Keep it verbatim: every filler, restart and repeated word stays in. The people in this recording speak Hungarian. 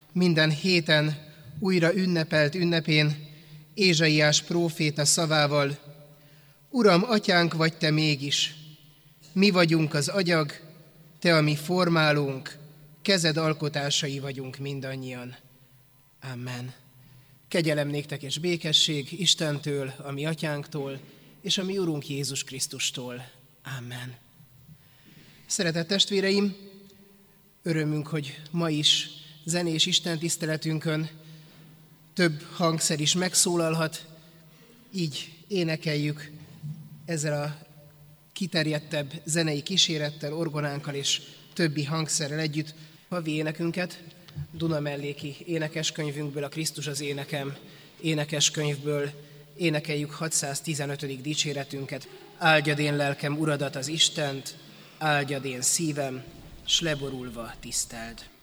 minden héten újra ünnepelt ünnepén Ézsaiás próféta szavával: Uram, atyánk vagy te mégis, mi vagyunk az agyag, te a mi formálónk, kezed alkotásai vagyunk mindannyian. Amen. Kegyelem néktek és békesség Istentől, a mi atyánktól, és a mi Urunk Jézus Krisztustól. Amen. Szeretett testvéreim, örömünk, hogy ma is zenés istentiszteletünkön több hangszer is megszólalhat, így énekeljük ezzel a kiterjedtebb zenei kísérettel, orgonánkkal és többi hangszerrel együtt havi énekünket, Dunamelléki énekeskönyvünkből, a Krisztus az énekem énekeskönyvből énekeljük hatszáztizenötödik dicséretünket. Áldjad én lelkem Uradat, az Istent, áldjad én szívem, s leborulva tiszteld.